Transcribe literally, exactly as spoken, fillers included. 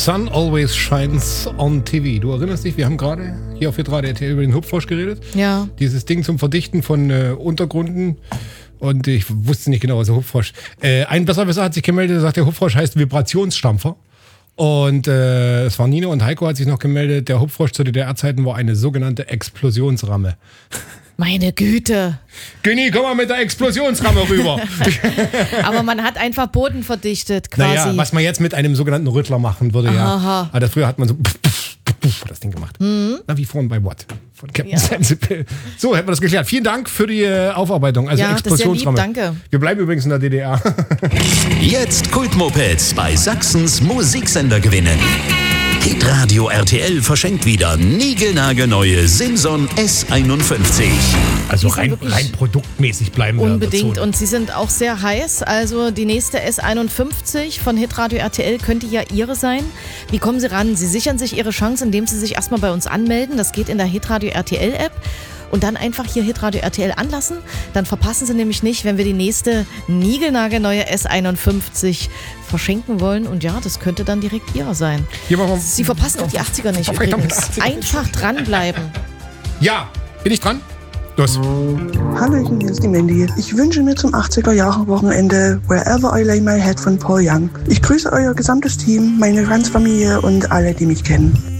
Sun always shines on T V. Du erinnerst dich, wir haben gerade hier auf Hitradio R T L über den Hupfrosch geredet. Ja. Dieses Ding zum Verdichten von äh, Untergründen. Und ich wusste nicht genau, was der Hupfrosch. Äh, ein Besserwisser hat sich gemeldet, der sagt, der Hupfrosch heißt Vibrationsstampfer. Und äh, es war Nino und Heiko hat sich noch gemeldet, der Hupfrosch zu D D R-Zeiten war eine sogenannte Explosionsramme. Meine Güte. Günni, komm mal mit der Explosionsramme rüber. Aber man hat einfach Boden verdichtet quasi. Naja, was man jetzt mit einem sogenannten Rüttler machen würde, Aha. ja. Aber früher hat man so das Ding gemacht. Mhm. Na, wie vorhin bei What? Von Captain Ja. Sensible. So, hätten wir das geklärt. Vielen Dank für die äh, Aufarbeitung. Also Ja, das ist ja Explosionsramme. lieb, danke. Wir bleiben übrigens in der D D R. Jetzt Kultmopeds bei Sachsens Musiksender gewinnen. Hitradio R T L verschenkt wieder niegelnagelneue Simson S einundfünfzig. Also Die sind rein, wirklich rein produktmäßig bleiben wir Unbedingt. dazu. Und sie sind auch sehr heiß. Also die nächste S einundfünfzig von Hitradio R T L könnte ja ihre sein. Wie kommen Sie ran? Sie sichern sich Ihre Chance, indem Sie sich erstmal bei uns anmelden. Das geht in der Hitradio R T L-App. Und dann einfach hier Hitradio R T L anlassen. Dann verpassen Sie nämlich nicht, wenn wir die nächste niegelnagelneue S einundfünfzig verschenken wollen. Und ja, das könnte dann direkt ihrer sein. Hier machen wir- Sie verpassen auch die achtziger nicht Verfrechtung mit übrigens. achtziger. Einfach dranbleiben. Ja, bin ich dran? Los. Hallöchen, hier ist die Mandy. Ich wünsche mir zum achtziger-Jahre-Wochenende Wherever I Lay My Head von Paul Young. Ich grüße euer gesamtes Team, meine Ranzfamilie und alle, die mich kennen.